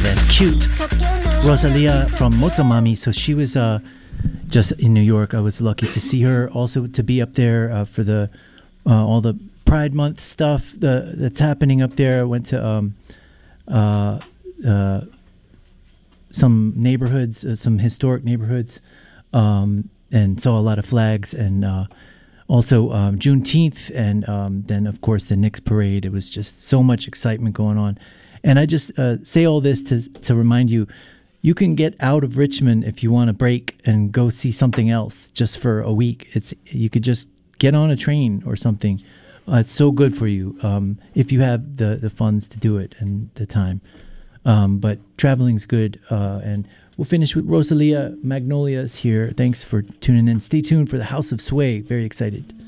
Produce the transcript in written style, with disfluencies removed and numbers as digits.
that's cute. Rosalia from Motomami. So she was just in New York. I was lucky to see her. Also to be up there for the all the Pride Month stuff that's happening up there. I went to some neighborhoods, some historic neighborhoods, and saw a lot of flags, and also Juneteenth, and then of course the Knicks parade. It was just so much excitement going on, and I just say all this to remind you, you can get out of Richmond if you want to break and go see something else just for a week. You could just get on a train or something. It's so good for you if you have the funds to do it and the time. But traveling's good, and we'll finish with Rosalia. Magnolia's here. Thanks for tuning in. Stay tuned for the House of Sway. Very excited.